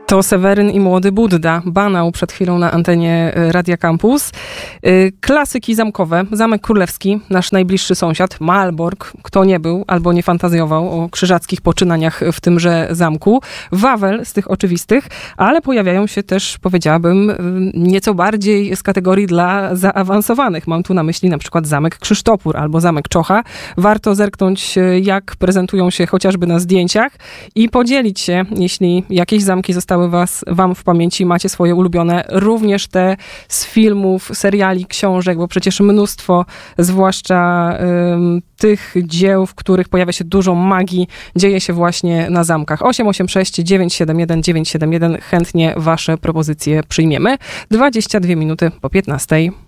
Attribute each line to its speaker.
Speaker 1: To Seweryn i Młody Budda. Banał przed chwilą na antenie Radia Campus. Klasyki zamkowe. Zamek Królewski, nasz najbliższy sąsiad. Malbork, kto nie był albo nie fantazjował o krzyżackich poczynaniach w tymże zamku. Wawel z tych oczywistych, ale pojawiają się też, powiedziałabym, nieco bardziej z kategorii dla zaawansowanych. Mam tu na myśli na przykład Zamek Krzysztopór albo Zamek Czocha. Warto zerknąć, jak prezentują się chociażby na zdjęciach i podzielić się, jeśli jakieś zamki zostały wam w pamięci, macie swoje ulubione, również te z filmów, seriali, książek, bo przecież mnóstwo, zwłaszcza tych dzieł, w których pojawia się dużo magii, dzieje się właśnie na zamkach. 886 971 971. Chętnie wasze propozycje przyjmiemy. 22 minuty po 15.